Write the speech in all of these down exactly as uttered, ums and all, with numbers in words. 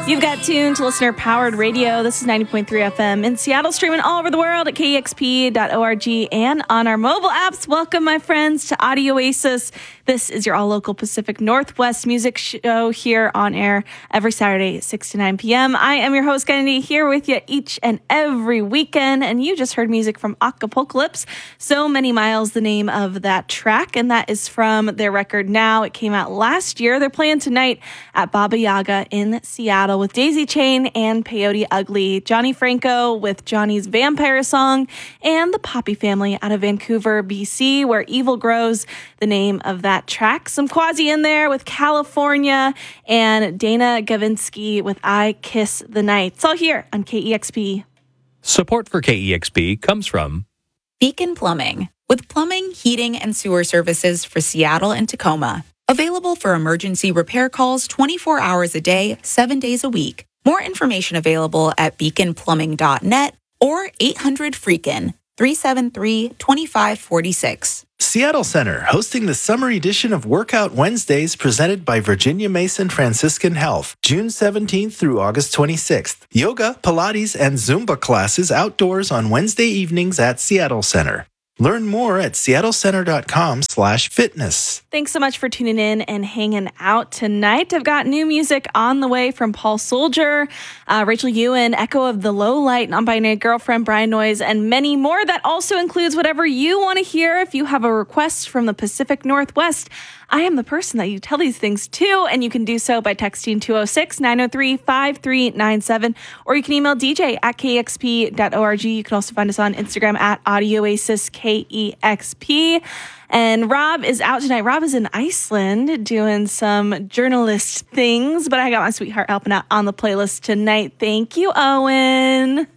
You've got tuned to Listener Powered Radio. This is ninety point three F M in Seattle, streaming all over the world at K E X P dot org and on our mobile apps. Welcome, my friends, to Audio Oasis. This is your all-local Pacific Northwest music show here on air every Saturday, six to nine p.m. I am your host, Kennedy, here with you each and every weekend. And you just heard music from Acapocalypse. So Many Miles, the name of that track. And that is from their record Now. It came out last year. They're playing tonight at Baba Yaga in Seattle with Daisy Chain and Peyote Ugly, Johnny Franco with Johnny's Vampire Song, and the Poppy Family out of Vancouver, B C, where Evil Grows, the name of that track. Some Quasi in there with California, and Dana Gavinsky with I Kiss the Night. It's all here on K E X P. Support for K E X P comes from Beacon Plumbing, with plumbing, heating, and sewer services for Seattle and Tacoma. Available for emergency repair calls twenty-four hours a day, seven days a week. More information available at beacon plumbing dot net or eight hundred freakin, three seven three, two five four six. Seattle Center, hosting the summer edition of Workout Wednesdays presented by Virginia Mason Franciscan Health, June seventeenth through August twenty-sixth. Yoga, Pilates, and Zumba classes outdoors on Wednesday evenings at Seattle Center. Learn more at seattle center dot com slash fitness. Thanks so much for tuning in and hanging out tonight. I've got new music on the way from Paul Soldier, uh, Rachel Ewan, Echo of the Low Light, Non-Binary Girlfriend, Brian Noyes, and many more. That also includes whatever you want to hear. If you have a request from the Pacific Northwest, I am the person that you tell these things to, and you can do so by texting two oh six, nine oh three, five three nine seven, or you can email D J at K E X P dot org. You can also find us on Instagram at Audio Oasis K E X P. And Rob is out tonight. Rob is in Iceland doing some journalist things, but I got my sweetheart helping out on the playlist tonight. Thank you, Owen.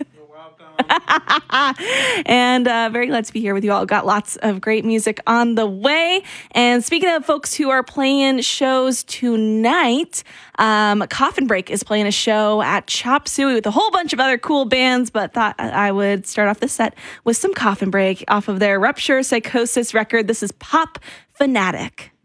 And uh, very glad to be here with you all. Got lots of great music on the way. And speaking of folks who are playing shows tonight, um, Coffin Break is playing a show at Chop Suey with a whole bunch of other cool bands, but thought I would start off the set with some Coffin Break off of their Rupture Psychosis record. This is Pop Fanatic.